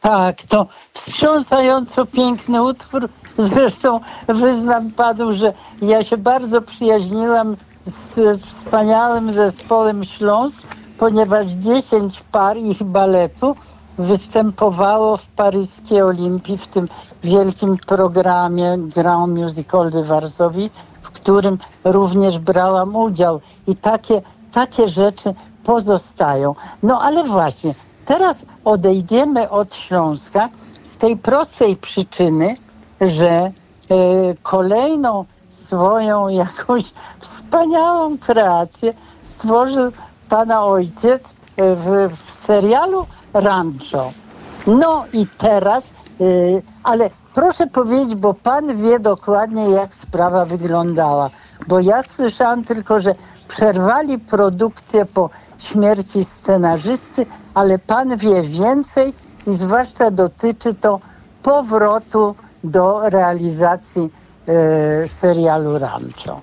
Tak, to wstrząsająco piękny utwór. Zresztą wyznam panu, że ja się bardzo przyjaźniłam z wspaniałym zespołem Śląsk, ponieważ 10 par ich baletu występowało w paryskiej Olimpii w tym wielkim programie Grand Musical de Varsovie, w którym również brałam udział. I takie rzeczy pozostają. No ale właśnie, teraz odejdziemy od Śląska z tej prostej przyczyny, że kolejną swoją jakąś wspaniałą kreację stworzył pana ojciec w serialu Rancho. No i teraz, ale proszę powiedzieć, bo pan wie dokładnie, jak sprawa wyglądała, bo ja słyszałam tylko, że przerwali produkcję po śmierci scenarzysty, ale pan wie więcej i zwłaszcza dotyczy to powrotu do realizacji serialu Rancho.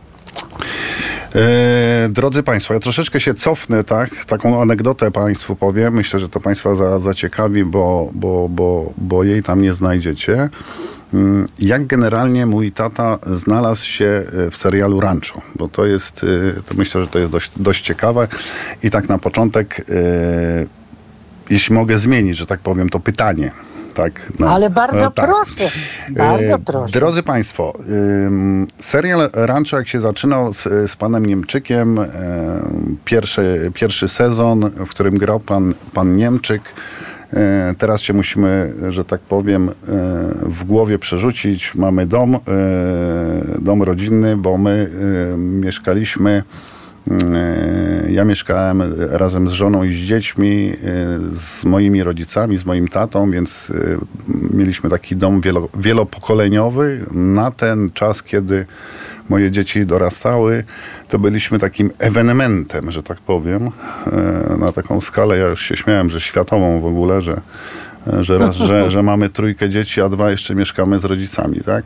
Drodzy Państwo, ja troszeczkę się cofnę, tak? Taką anegdotę Państwu powiem. Myślę, że to Państwa zaciekawi, bo jej tam nie znajdziecie. Jak generalnie mój tata znalazł się w serialu Rancho, bo to jest, to myślę, że to jest dość ciekawe. I tak na początek, jeśli mogę zmienić, że tak powiem, to pytanie. Tak, no, ale bardzo tak. Proszę, bardzo proszę. Drodzy Państwo, serial Rancho, jak się zaczynał z panem Niemczykiem, pierwszy sezon, w którym grał pan Niemczyk, teraz się musimy, że tak powiem, w głowie przerzucić. Mamy dom rodzinny, bo my mieszkaliśmy. Ja mieszkałem razem z żoną i z dziećmi, z moimi rodzicami, z moim tatą, więc mieliśmy taki dom wielopokoleniowy. Na ten czas, kiedy moje dzieci dorastały, to byliśmy takim ewenementem, że tak powiem, na taką skalę. Ja już się śmiałem, że światową w ogóle, że raz, że mamy 3 dzieci, a 2 jeszcze mieszkamy z rodzicami, tak?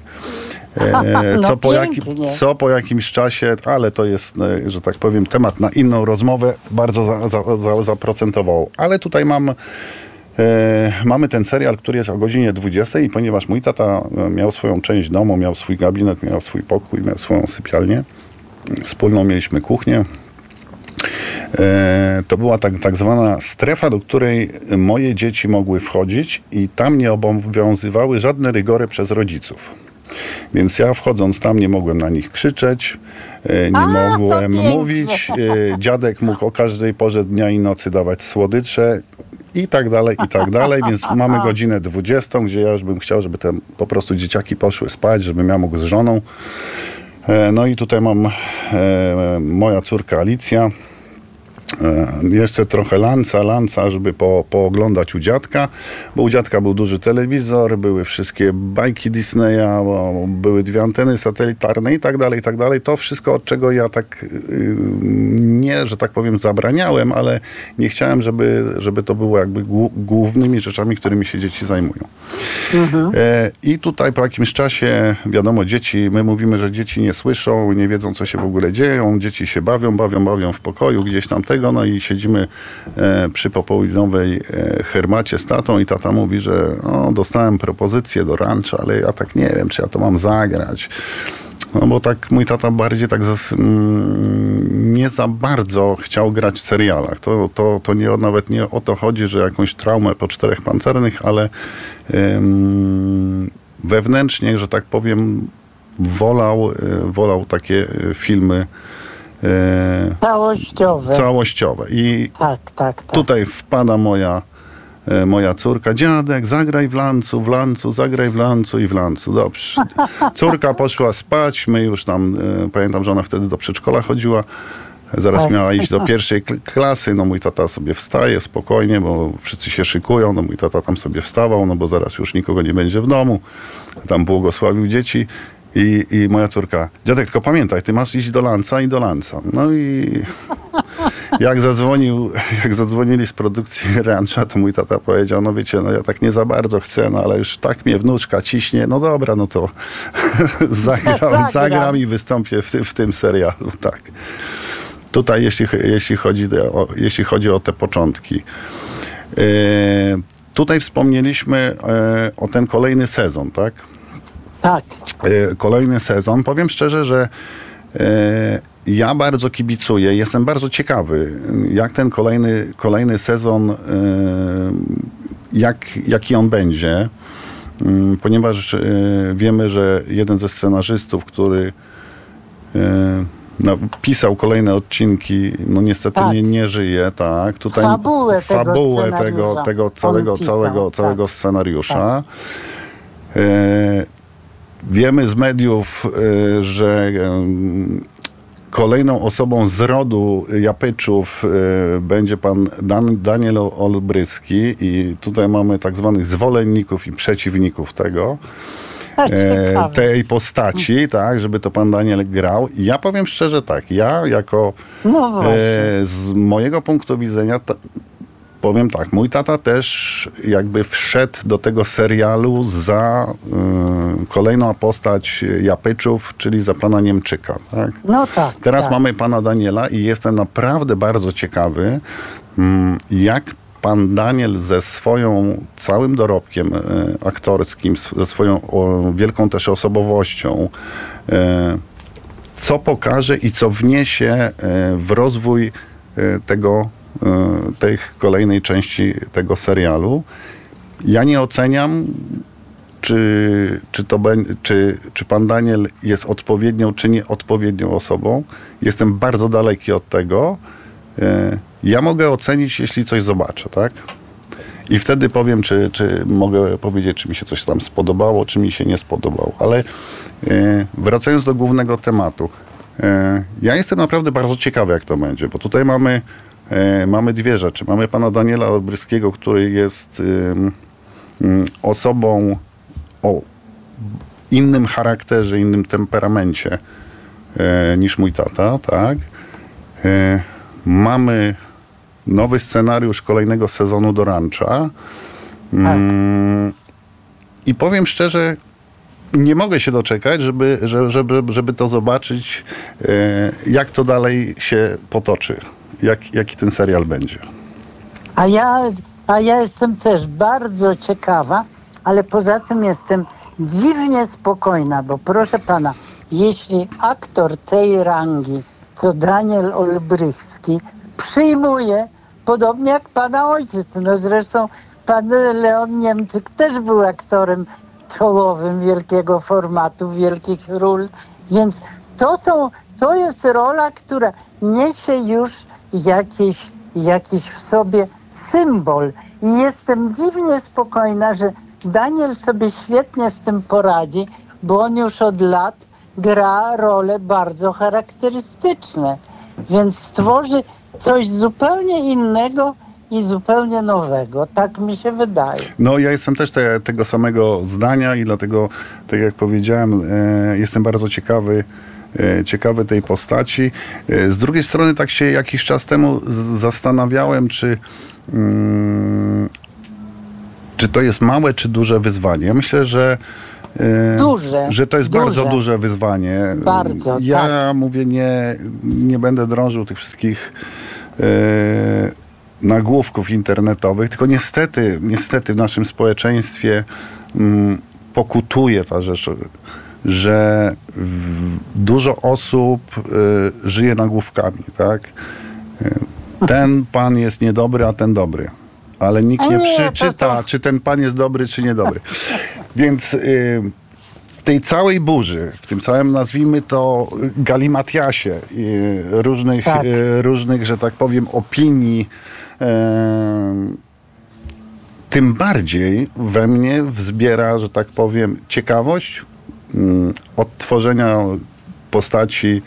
Co po jakimś czasie, ale to jest, że tak powiem, temat na inną rozmowę, bardzo zaprocentował. Ale tutaj mamy ten serial, który jest o godzinie 20 i ponieważ mój tata miał swoją część domu, miał swój gabinet, miał swój pokój, miał swoją sypialnię, wspólną mieliśmy kuchnię, to była tak zwana strefa, do której moje dzieci mogły wchodzić i tam nie obowiązywały żadne rygory przez rodziców. Więc ja wchodząc tam nie mogłem na nich krzyczeć, nie mogłem mówić. Dziadek mógł o każdej porze dnia i nocy dawać słodycze i tak dalej, więc mamy godzinę 20, gdzie ja już bym chciał, żeby te po prostu dzieciaki poszły spać, żebym ja mógł z żoną. No i tutaj mam moja córka Alicja. Jeszcze trochę lanca, żeby pooglądać u dziadka, bo u dziadka był duży telewizor, były wszystkie bajki Disneya, były 2 anteny satelitarne i tak dalej. To wszystko, od czego ja tak nie, że tak powiem, zabraniałem, ale nie chciałem, żeby to było jakby głównymi rzeczami, którymi się dzieci zajmują. Mhm. I tutaj po jakimś czasie, wiadomo, my mówimy, że dzieci nie słyszą, nie wiedzą, co się w ogóle dzieją, dzieci się bawią w pokoju, gdzieś tam tego, no i siedzimy przy popołudniowej herbacie z tatą i tata mówi, że dostałem propozycję do Rancha, ale ja tak nie wiem, czy ja to mam zagrać. No bo tak mój tata bardziej tak nie za bardzo chciał grać w serialach. To nawet nie o to chodzi, że jakąś traumę po 4 pancernych, ale wewnętrznie, że tak powiem, wolał takie filmy całościowe. I tak. Tutaj wpada moja córka. Dziadek, zagraj w lancu, zagraj w lancu i w lancu. Dobrze. Córka poszła spać, my już tam, pamiętam, że ona wtedy do przedszkola chodziła. Zaraz miała iść do 1. klasy, no mój tata sobie wstaje spokojnie, bo wszyscy się szykują, no mój tata tam sobie wstawał, no bo zaraz już nikogo nie będzie w domu. Tam błogosławił dzieci. I moja córka, dziadek, tylko pamiętaj, ty masz iść do lanca i do lanca. No i jak zadzwonili z produkcji Rancha, to mój tata powiedział, no wiecie, no ja tak nie za bardzo chcę, no ale już tak mnie wnuczka ciśnie, no dobra, no to zagram i wystąpię w tym serialu, tak. Tutaj jeśli chodzi o te początki. Tutaj wspomnieliśmy o ten kolejny sezon, tak? Tak. Kolejny sezon. Powiem szczerze, że ja bardzo kibicuję. Jestem bardzo ciekawy, jak ten kolejny sezon, jaki on będzie. Ponieważ wiemy, że jeden ze scenarzystów, który pisał kolejne odcinki, no niestety Tak. nie żyje, tak. Tutaj Fabułę tego całego scenariusza. Wiemy z mediów, że kolejną osobą z rodu Japyczów będzie pan Daniel Olbryski i tutaj mamy tak zwanych zwolenników i przeciwników tej postaci, tak, żeby to pan Daniel grał. I ja powiem szczerze tak, ja jako z mojego punktu widzenia powiem tak, mój tata też jakby wszedł do tego serialu za kolejną postać Japyczów, czyli za pana Niemczyka. Tak? No tak. Teraz mamy pana Daniela i jestem naprawdę bardzo ciekawy, jak pan Daniel ze swoją całym dorobkiem aktorskim, ze swoją wielką też osobowością, co pokaże i co wniesie w rozwój tej kolejnej części tego serialu. Ja nie oceniam, czy pan Daniel jest odpowiednią, czy nieodpowiednią osobą. Jestem bardzo daleki od tego. Ja mogę ocenić, jeśli coś zobaczę, tak? I wtedy powiem, czy mogę powiedzieć, czy mi się coś tam spodobało, czy mi się nie spodobało. Ale wracając do głównego tematu. Ja jestem naprawdę bardzo ciekawy, jak to będzie, bo tutaj mamy dwie rzeczy. Mamy pana Daniela Olbryskiego, który jest osobą o innym charakterze, innym temperamencie niż mój tata, tak? Mamy nowy scenariusz kolejnego sezonu do Rancha. I powiem szczerze, nie mogę się doczekać, żeby to zobaczyć, jak to dalej się potoczy. Jaki ten serial będzie. A ja jestem też bardzo ciekawa, ale poza tym jestem dziwnie spokojna, bo proszę pana, jeśli aktor tej rangi to Daniel Olbrychski przyjmuje, podobnie jak pana ojciec. No zresztą pan Leon Niemczyk też był aktorem czołowym wielkiego formatu, wielkich ról, więc to jest rola, która niesie już jakiś w sobie symbol. I jestem dziwnie spokojna, że Daniel sobie świetnie z tym poradzi, bo on już od lat gra role bardzo charakterystyczne. Więc stworzy coś zupełnie innego i zupełnie nowego. Tak mi się wydaje. No ja jestem też tego samego zdania i dlatego, tak jak powiedziałem, jestem bardzo ciekawy tej postaci. Z drugiej strony tak się jakiś czas temu zastanawiałem, czy to jest małe, czy duże wyzwanie. Ja myślę, że to jest bardzo duże wyzwanie. Bardzo, ja tak. mówię, nie będę drążył tych wszystkich nagłówków internetowych, tylko niestety w naszym społeczeństwie pokutuje ta rzecz, że dużo osób żyje nagłówkami, tak? Ten pan jest niedobry, a ten dobry. Ale nikt nie przeczyta, czy ten pan jest dobry, czy niedobry. Więc w tej całej burzy, w tym całym, nazwijmy to, galimatiasie różnych, że tak powiem, opinii, tym bardziej we mnie wzbiera, że tak powiem, ciekawość odtworzenia postaci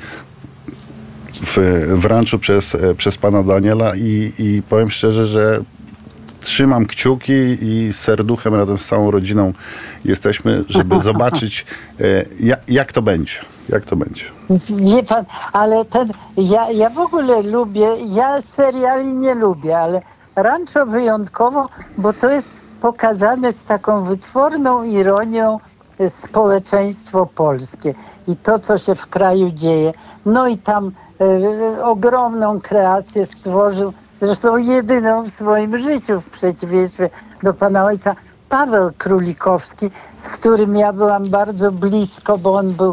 w Ranchu przez pana Daniela i powiem szczerze, że trzymam kciuki i serduchem razem z całą rodziną jesteśmy, żeby zobaczyć, jak to będzie. Wie pan, ale ja w ogóle lubię, ja seriali nie lubię, ale Rancho wyjątkowo, bo to jest pokazane z taką wytworną ironią społeczeństwo polskie i to, co się w kraju dzieje. No i tam ogromną kreację stworzył zresztą jedyną w swoim życiu, w przeciwieństwie do pana ojca, Paweł Królikowski, z którym ja byłam bardzo blisko, bo on był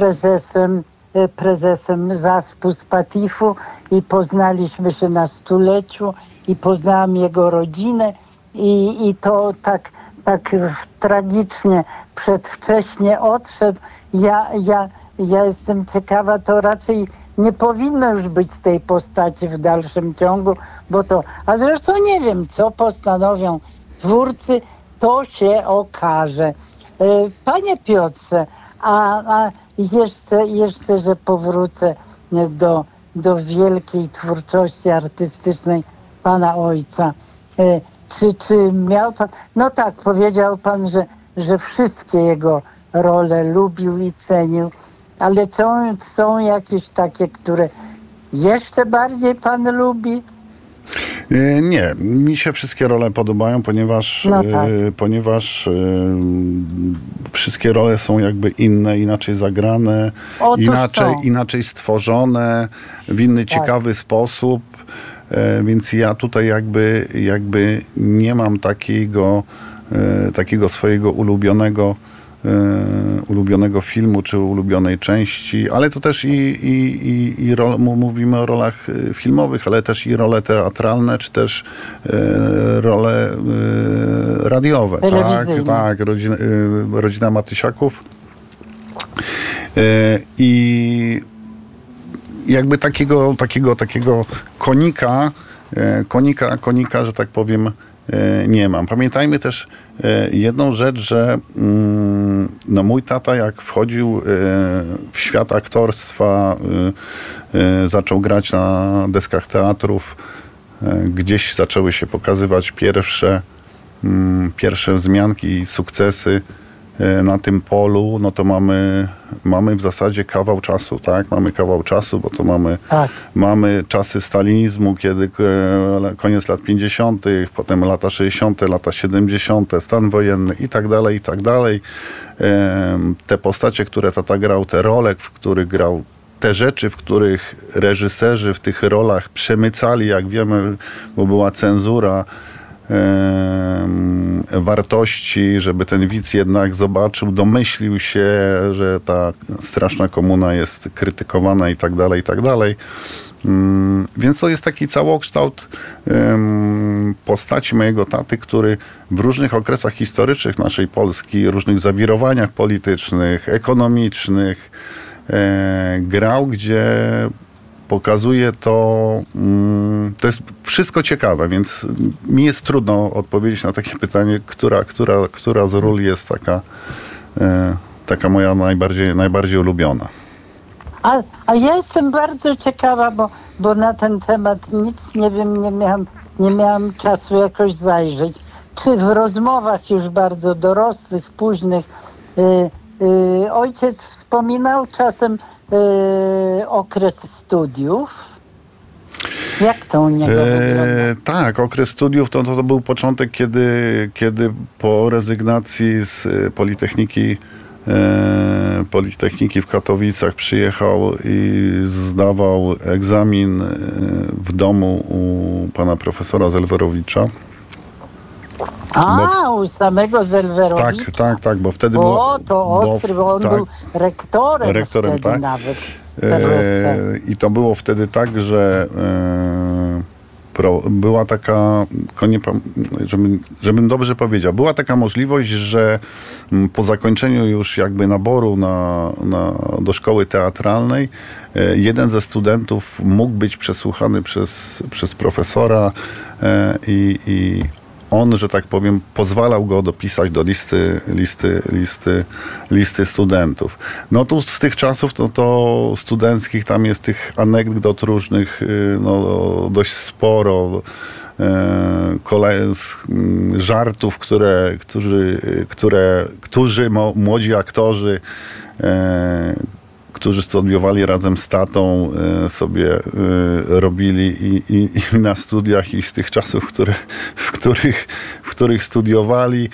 prezesem Zaspu z Patifu i poznaliśmy się na 100-leciu i poznałam jego rodzinę i to tak tragicznie przedwcześnie odszedł. Ja jestem ciekawa, to raczej nie powinno już być tej postaci w dalszym ciągu, a zresztą nie wiem, co postanowią twórcy, to się okaże. Panie Piotrze, a jeszcze, że powrócę do wielkiej twórczości artystycznej pana ojca. Czy miał pan... No tak, powiedział pan, że wszystkie jego role lubił i cenił, ale są jakieś takie, które jeszcze bardziej pan lubi? Nie, mi się wszystkie role podobają, ponieważ wszystkie role są jakby inne, inaczej zagrane, inaczej stworzone, w inny ciekawy sposób, więc ja tutaj jakby nie mam takiego swojego ulubionego filmu czy ulubionej części, ale to też mówimy o rolach filmowych, ale też i role teatralne, czy też role radiowe. Tak, rodzina Matysiaków. I jakby takiego konika, że tak powiem, nie mam. Pamiętajmy też jedną rzecz, że mój tata, jak wchodził w świat aktorstwa, zaczął grać na deskach teatrów, gdzieś zaczęły się pokazywać pierwsze wzmianki i sukcesy na tym polu, no to mamy w zasadzie kawał czasu, tak? Mamy kawał czasu, bo to mamy czasy stalinizmu, kiedy koniec lat 50., potem lata 60., lata 70., stan wojenny i tak dalej. Te postacie, które tata grał, te role, w których grał, te rzeczy, w których reżyserzy w tych rolach przemycali, jak wiemy, bo była cenzura, wartości, żeby ten widz jednak zobaczył, domyślił się, że ta straszna komuna jest krytykowana i tak dalej. Więc to jest taki całokształt postaci mojego taty, który w różnych okresach historycznych naszej Polski, różnych zawirowaniach politycznych, ekonomicznych grał, gdzie pokazuje to jest wszystko ciekawe, więc mi jest trudno odpowiedzieć na takie pytanie, która z ról jest taka moja najbardziej ulubiona. A ja jestem bardzo ciekawa, bo na ten temat nic nie wiem, nie miałam czasu jakoś zajrzeć. Czy w rozmowach już bardzo dorosłych, późnych, ojciec wspominał czasem okres studiów? Jak to u niego wygląda? Tak, okres studiów to był początek, kiedy po rezygnacji z Politechniki w Katowicach przyjechał i zdawał egzamin w domu u pana profesora Zelwerowicza. U samego Zelwerowicza? Tak, bo wtedy on był rektorem wtedy tak? Nawet. I to było wtedy tak, że była taka, żebym dobrze powiedział, była taka możliwość, że po zakończeniu już jakby naboru do szkoły teatralnej jeden ze studentów mógł być przesłuchany przez profesora i on, że tak powiem, pozwalał go dopisać do listy studentów. No tu z tych czasów to studenckich tam jest tych anegdot różnych dość sporo, żartów, którzy młodzi aktorzy, którzy studiowali razem z tatą, sobie robili i na studiach, i z tych czasów, w których studiowali.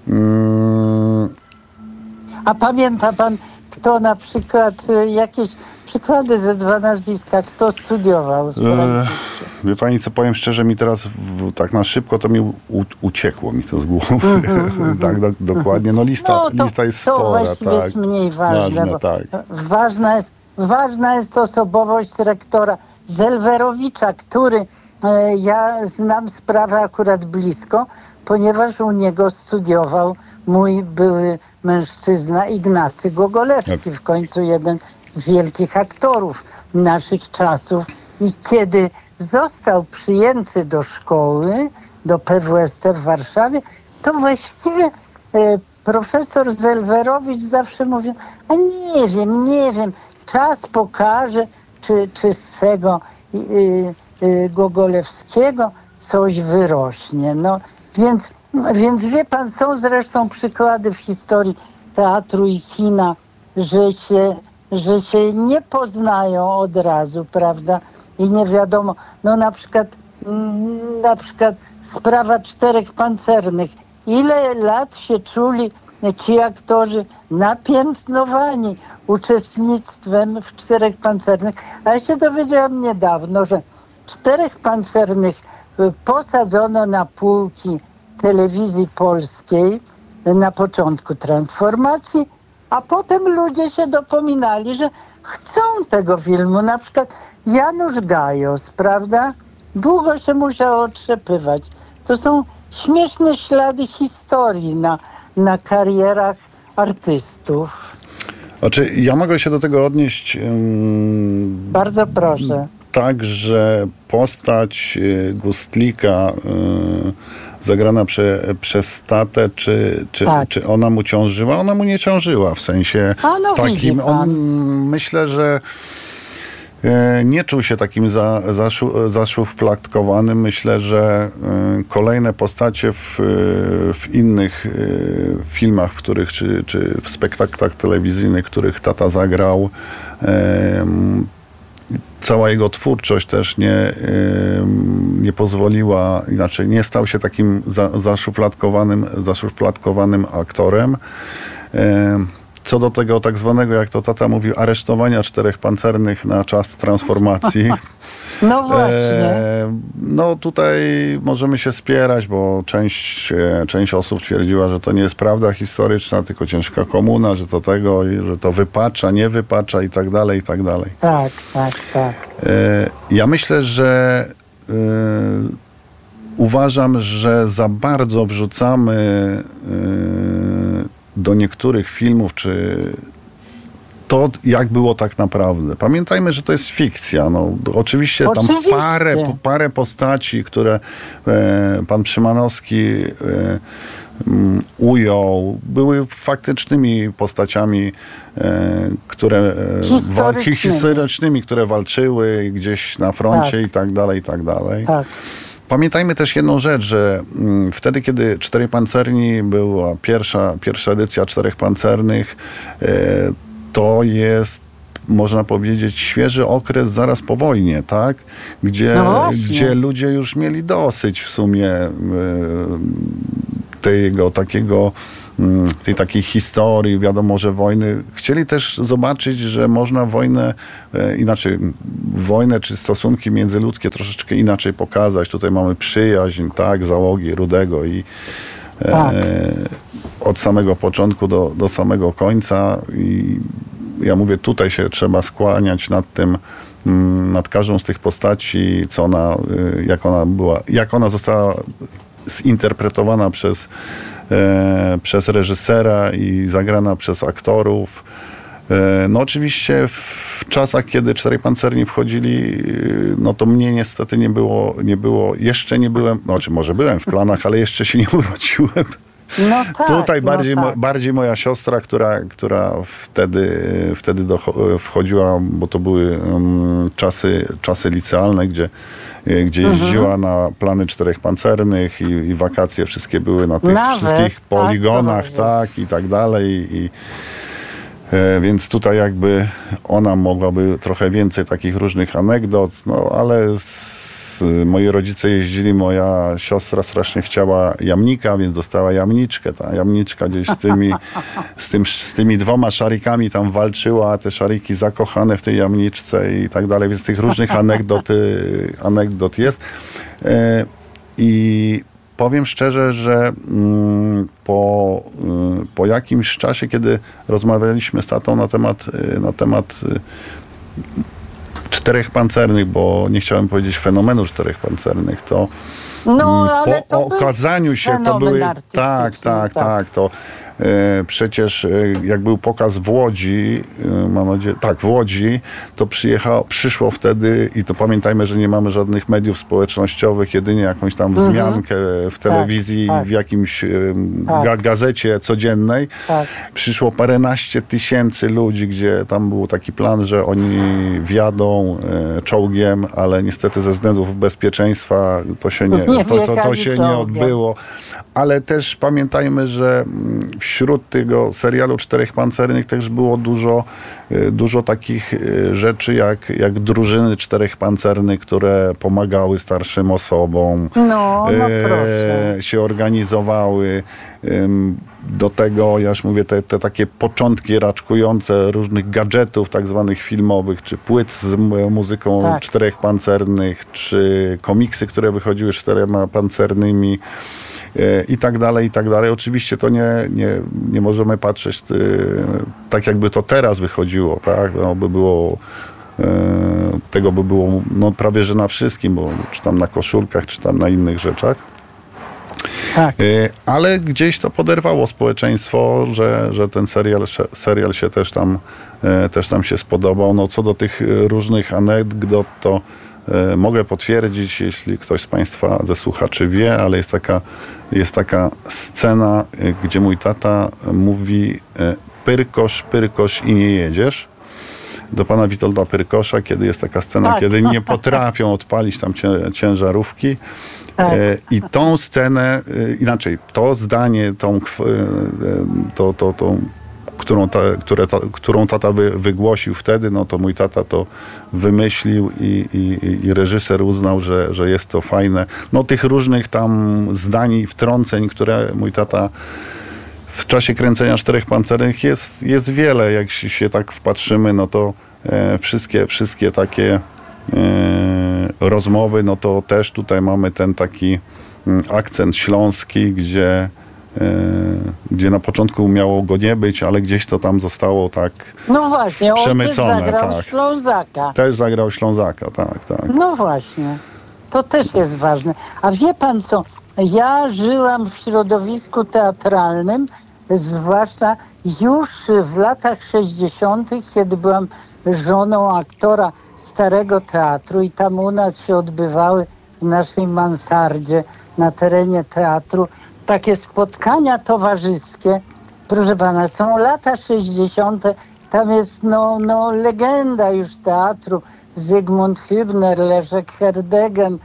A pamięta pan, kto na przykład, jakieś przykłady ze 2 nazwiska, kto studiował z Wie pani, co powiem szczerze, mi teraz tak na szybko to mi uciekło mi to z głowy. Tak, dokładnie. No lista jest spora. To właściwie tak. jest mniej ważne, bo tak. ważna jest osobowość rektora Zelwerowicza, który ja znam sprawę akurat blisko, ponieważ u niego studiował mój były mężczyzna Ignacy Gogolewski, w końcu jeden z wielkich aktorów naszych czasów. I kiedy został przyjęty do szkoły, do PWST w Warszawie, to właściwie profesor Zelwerowicz zawsze mówił, a nie wiem, czas pokaże, czy z tego Gogolewskiego coś wyrośnie. No, więc wie pan, są zresztą przykłady w historii teatru i kina, że się nie poznają od razu, prawda? I nie wiadomo, no na przykład sprawa Czterech Pancernych. Ile lat się czuli ci aktorzy napiętnowani uczestnictwem w Czterech Pancernych. A ja się dowiedziałam niedawno, że Czterech Pancernych posadzono na półki telewizji polskiej na początku transformacji, a potem ludzie się dopominali, że chcą tego filmu. Na przykład Janusz Gajos, prawda? Długo się musiał otrzepywać. To są śmieszne ślady historii na karierach artystów. Znaczy, ja mogę się do tego odnieść. Bardzo proszę. Tak, że postać Gustlika zagrana przez tatę, czy ona mu ciążyła? Ona mu nie ciążyła, w sensie takim. On, myślę, że nie czuł się takim zaszufladkowanym. Myślę, że kolejne postacie w innych filmach, w których, czy w spektaklach telewizyjnych, których tata zagrał, cała jego twórczość też nie pozwoliła, inaczej nie stał się takim zaszufladkowanym aktorem. Co do tego tak zwanego, jak to tata mówił, aresztowania Czterech Pancernych na czas transformacji. No właśnie. No tutaj możemy się spierać, bo część osób twierdziła, że to nie jest prawda historyczna, tylko ciężka komuna, że to tego, że to wypacza, nie wypacza i tak dalej, i tak dalej. Tak. Ja myślę, że uważam, że za bardzo wrzucamy do niektórych filmów, czy to, jak było tak naprawdę. Pamiętajmy, że to jest fikcja. No, oczywiście tam parę postaci, które pan Szymanowski ujął, były faktycznymi postaciami, historycznymi, które walczyły gdzieś na froncie i tak dalej, i tak dalej. Tak. Pamiętajmy też jedną rzecz, że wtedy, kiedy Cztery Pancerni była pierwsza edycja Czterech Pancernych, to jest, można powiedzieć, świeży okres zaraz po wojnie, tak? Gdzie ludzie już mieli dosyć w sumie tej takiej historii, wiadomo, że wojny. Chcieli też zobaczyć, że można wojnę czy stosunki międzyludzkie troszeczkę inaczej pokazać. Tutaj mamy przyjaźń, tak, załogi Rudego i od samego początku do samego końca. I ja mówię, tutaj się trzeba skłaniać nad każdą z tych postaci, jak ona została zinterpretowana przez reżysera i zagrana przez aktorów. No oczywiście w czasach, kiedy Czterej Pancerni wchodzili, no to mnie niestety nie było, jeszcze nie byłem, znaczy może byłem w planach, ale jeszcze się nie urodziłem. No tak, tutaj bardziej moja siostra, która wtedy wchodziła, bo to były czasy licealne, gdzie jeździła na plany Czterech Pancernych i wakacje wszystkie były na tych wszystkich poligonach, tak, i tak dalej. Więc tutaj jakby ona mogłaby trochę więcej takich różnych anegdot, no ale moi rodzice jeździli, moja siostra strasznie chciała jamnika, więc dostała jamniczkę. Ta jamniczka gdzieś z tymi 2 szarikami tam walczyła, te szariki zakochane w tej jamniczce i tak dalej, więc tych różnych anegdot jest. I powiem szczerze, że po jakimś czasie, kiedy rozmawialiśmy z tatą na temat 4 pancernych, bo nie chciałem powiedzieć fenomenu 4 pancernych, to ale po okazaniu się to były... Tak, to przecież jak był pokaz w Łodzi, mam nadzieję, w Łodzi, to przyszło wtedy, i to pamiętajmy, że nie mamy żadnych mediów społecznościowych, jedynie jakąś tam wzmiankę w telewizji, w jakimś gazecie codziennej. Przyszło paręnaście tysięcy ludzi, gdzie tam był taki plan, że oni wjadą czołgiem, ale niestety ze względów bezpieczeństwa to się nie odbyło. Ale też pamiętajmy, że wśród tego serialu 4 pancernych też było dużo takich rzeczy, jak drużyny 4 pancernych, które pomagały starszym osobom, się organizowały. Do tego, ja już mówię, te takie początki raczkujące różnych gadżetów tak zwanych filmowych, czy płyt z muzyką 4 pancernych, czy komiksy, które wychodziły 4 pancernymi, i tak dalej, i tak dalej. Oczywiście to nie możemy patrzeć tak, jakby to teraz wychodziło, tak? Tego by było prawie że na wszystkim, bo czy tam na koszulkach, czy tam na innych rzeczach. Ale gdzieś to poderwało społeczeństwo, że ten serial się też tam się spodobał. Co do tych różnych anegdot, to mogę potwierdzić, jeśli ktoś z Państwa ze słuchaczy wie, ale jest taka scena, gdzie mój tata mówi: Pyrkosz, Pyrkosz i nie jedziesz. Do pana Witolda Pyrkosza, kiedy jest taka scena, kiedy nie potrafią odpalić tam ciężarówki. I tą scenę, inaczej, to zdanie, którą tata wygłosił wtedy, to mój tata to wymyślił i reżyser uznał, że jest to fajne. Tych różnych tam zdań i wtrąceń, które mój tata w czasie kręcenia 4 pancernych jest wiele. Jak się tak wpatrzymy, to wszystkie takie rozmowy, to też tutaj mamy ten taki akcent śląski, gdzie na początku miało go nie być, ale gdzieś to tam zostało tak przemycone. Zagrał Ślązaka. Też zagrał Ślązaka, tak. No właśnie. To też jest ważne. A wie pan co? Ja żyłam w środowisku teatralnym, zwłaszcza już w latach 60., kiedy byłam żoną aktora Starego Teatru i tam u nas się odbywały w naszej mansardzie na terenie teatru takie spotkania towarzyskie. Proszę pana, są lata 60., tam jest legenda już teatru. Zygmunt Hübner, Leszek Herdegen,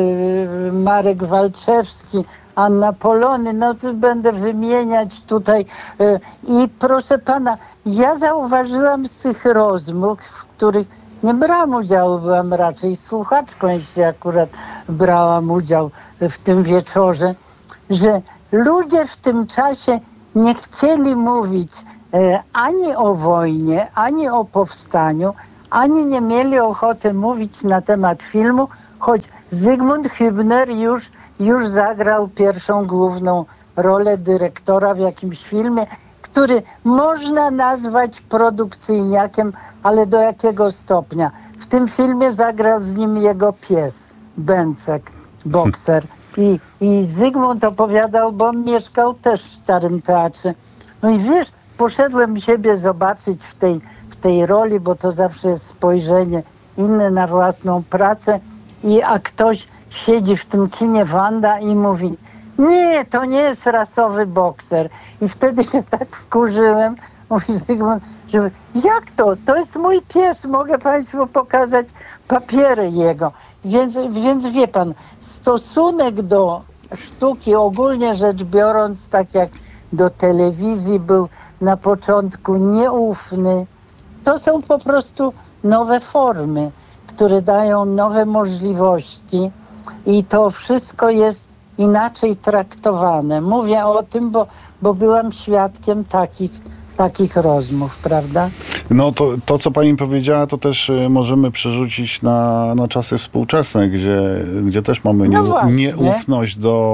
Marek Walczewski, Anna Polony, będę wymieniać tutaj. I proszę pana, ja zauważyłam z tych rozmów, w których nie brałam udziału, byłam raczej słuchaczką, jeśli akurat brałam udział w tym wieczorze, że ludzie w tym czasie nie chcieli mówić ani o wojnie, ani o powstaniu, ani nie mieli ochoty mówić na temat filmu, choć Zygmunt Hübner już zagrał pierwszą główną rolę dyrektora w jakimś filmie, który można nazwać produkcyjniakiem, ale do jakiego stopnia? W tym filmie zagrał z nim jego pies, Bęcek, bokser. I Zygmunt opowiadał, bo on mieszkał też w Starym Teatrze. No i wiesz, poszedłem siebie zobaczyć w tej roli, bo to zawsze jest spojrzenie inne na własną pracę. A ktoś siedzi w tym kinie Wanda i mówi: nie, to nie jest rasowy bokser. I wtedy się tak wkurzyłem, mówi Zygmunt, że jak to? To jest mój pies, mogę państwu pokazać papiery jego. Więc wie pan, stosunek do sztuki, ogólnie rzecz biorąc, tak jak do telewizji, był na początku nieufny. To są po prostu nowe formy, które dają nowe możliwości. i to wszystko jest inaczej traktowane. Mówię o tym, bo byłam świadkiem takich rozmów, prawda? No to, co pani powiedziała, to też możemy przerzucić na czasy współczesne, gdzie też mamy nieufność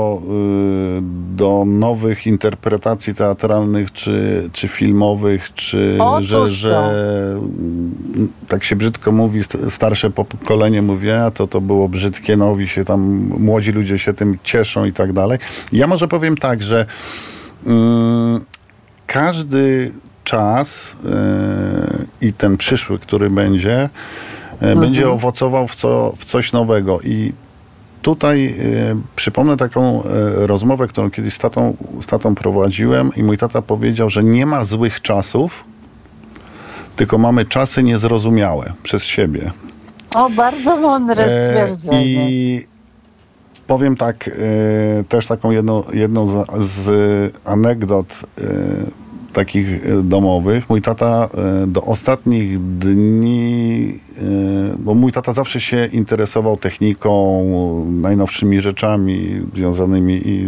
do nowych interpretacji teatralnych czy filmowych, że tak się brzydko mówi, starsze pokolenie mówi, a to było brzydkie, nowi się tam, młodzi ludzie się tym cieszą i tak dalej. Ja może powiem tak, że każdy czas i ten przyszły, który będzie owocował w coś nowego. I tutaj przypomnę taką rozmowę, którą kiedyś z tatą prowadziłem i mój tata powiedział, że nie ma złych czasów, tylko mamy czasy niezrozumiałe przez siebie. O, bardzo mądre stwierdzenie. I powiem tak, też taką jedną z anegdot takich domowych. Mój tata do ostatnich dni, bo mój tata zawsze się interesował techniką, najnowszymi rzeczami związanymi i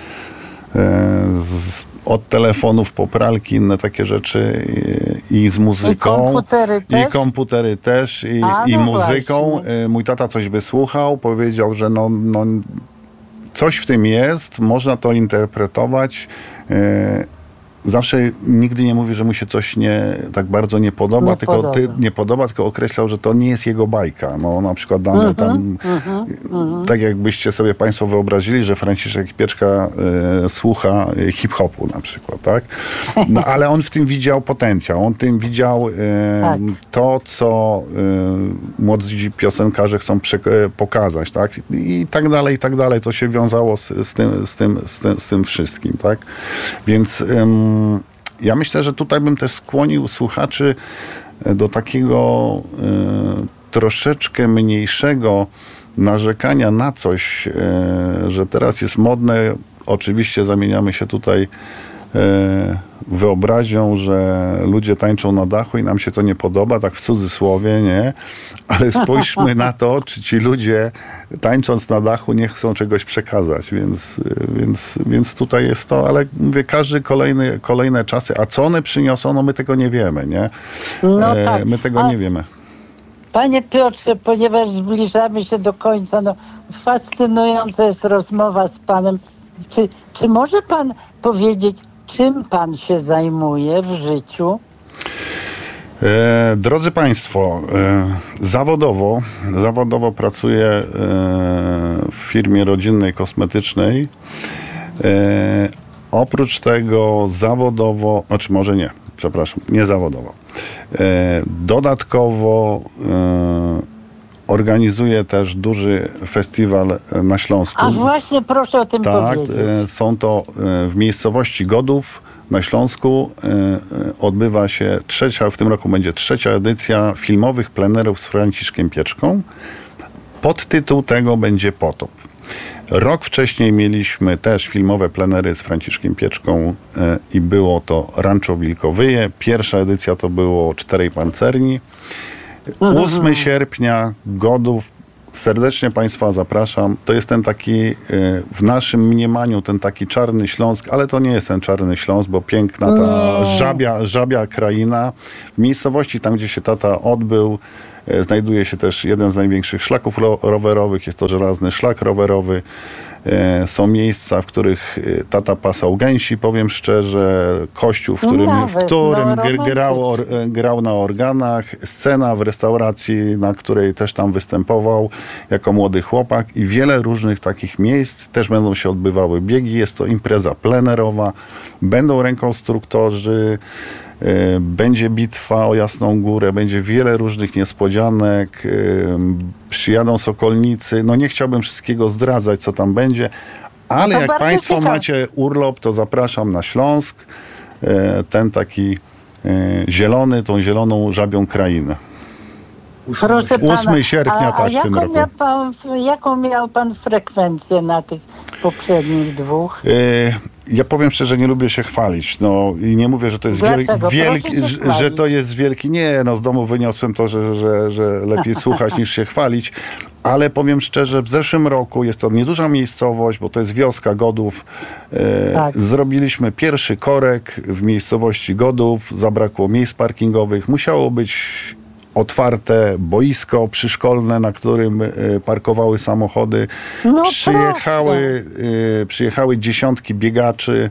od telefonów po pralki, inne takie rzeczy i z muzyką. I komputery też. I muzyką. Właśnie. Mój tata coś wysłuchał, powiedział, że coś w tym jest, można to interpretować. Zawsze nigdy nie mówi, że mu się coś tak bardzo nie podoba, tylko określał, że to nie jest jego bajka. No na przykład dane tak jakbyście sobie państwo wyobrazili, że Franciszek Pieczka słucha hip-hopu na przykład, tak? No ale on w tym widział potencjał, on w tym widział to, co młodzi piosenkarze chcą pokazać, tak? I tak dalej, to się wiązało z tym wszystkim, tak? Więc ja myślę, że tutaj bym też skłonił słuchaczy do takiego troszeczkę mniejszego narzekania na coś, że teraz jest modne. Oczywiście zamieniamy się tutaj wyobraźnią, że ludzie tańczą na dachu i nam się to nie podoba, tak w cudzysłowie, nie? Ale spójrzmy na to, czy ci ludzie tańcząc na dachu nie chcą czegoś przekazać, więc tutaj jest to, ale mówię, każdy kolejne czasy, a co one przyniosą, no my tego nie wiemy, nie? My tego nie wiemy. Panie Piotrze, ponieważ zbliżamy się do końca, fascynująca jest rozmowa z panem. Czy może pan powiedzieć, czym pan się zajmuje w życiu? Drodzy Państwo, zawodowo pracuję w firmie rodzinnej kosmetycznej. Oprócz tego zawodowo, nie zawodowo. Dodatkowo organizuję też duży festiwal na Śląsku. A właśnie, proszę o tym powiedzieć. Tak, są to w miejscowości Godów na Śląsku. Odbywa się w tym roku będzie 3. edycja filmowych plenerów z Franciszkiem Pieczką. Podtytuł tego będzie Potop. Rok wcześniej mieliśmy też filmowe plenery z Franciszkiem Pieczką i było to Rancho Wilkowyje. Pierwsza edycja to było 4 pancerni. 8 sierpnia, Godów. Serdecznie Państwa zapraszam. To jest ten taki, w naszym mniemaniu, ten taki czarny Śląsk, ale to nie jest ten czarny Śląsk, bo piękna ta żabia kraina. W miejscowości, tam gdzie się tata odbył, znajduje się też jeden z największych szlaków rowerowych. Jest to żelazny szlak rowerowy. Są miejsca, w których tata pasał gęsi, powiem szczerze, kościół, w którym grał na organach, scena w restauracji, na której też tam występował jako młody chłopak i wiele różnych takich miejsc. Też będą się odbywały biegi, jest to impreza plenerowa, będą rekonstruktorzy, będzie bitwa o Jasną Górę, będzie wiele różnych niespodzianek, przyjadą sokolnicy. Nie chciałbym wszystkiego zdradzać, co tam będzie, ale jak Państwo macie urlop, to zapraszam na Śląsk, ten taki zielony, tą zieloną żabią krainę. 8 sierpnia, w tym roku. Jaką miał pan frekwencję na tych poprzednich 2? Ja powiem szczerze, nie lubię się chwalić. I nie mówię, że to jest że to jest wielki. Nie, z domu wyniosłem to, że lepiej słuchać niż się chwalić. Ale powiem szczerze, w zeszłym roku, jest to nieduża miejscowość, bo to jest wioska Godów, Tak. zrobiliśmy pierwszy korek w miejscowości Godów, zabrakło miejsc parkingowych, musiało być otwarte boisko przyszkolne, na którym parkowały samochody. No Przyjechały dziesiątki biegaczy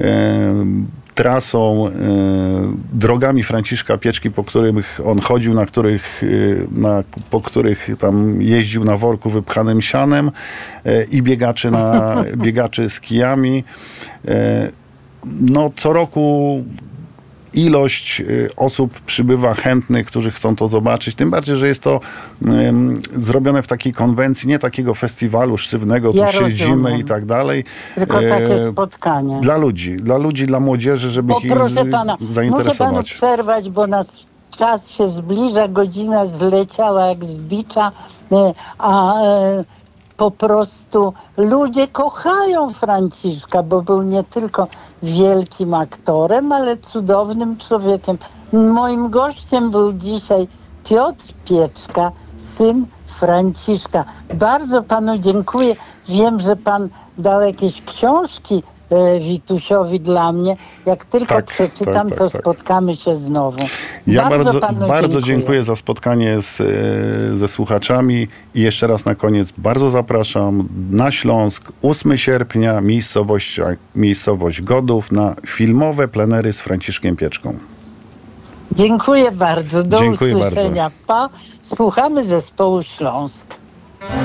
trasą, drogami Franciszka Pieczki, po których on chodził, po których tam jeździł na worku wypchanym sianem, i biegaczy z kijami. No, co roku ilość osób przybywa chętnych, którzy chcą to zobaczyć. Tym bardziej, że jest to zrobione w takiej konwencji, nie takiego festiwalu sztywnego, tu siedzimy i tak dalej. Tylko takie spotkanie. Dla ludzi, dla młodzieży, żeby ich zainteresować. Muszę panu przerwać, bo nasz czas się zbliża, godzina zleciała jak z bicza, po prostu ludzie kochają Franciszka, bo był nie tylko wielkim aktorem, ale cudownym człowiekiem. Moim gościem był dzisiaj Piotr Pieczka, syn Franciszka. Bardzo panu dziękuję. Wiem, że pan dał jakieś książki Witusiowi dla mnie. Jak tylko przeczytam, to spotkamy się znowu. Ja bardzo dziękuję za spotkanie ze słuchaczami i jeszcze raz na koniec bardzo zapraszam na Śląsk 8 sierpnia, miejscowość Godów, na filmowe plenery z Franciszkiem Pieczką. Dziękuję bardzo. Do Dziękuję usłyszenia. Słuchamy zespołu Śląsk.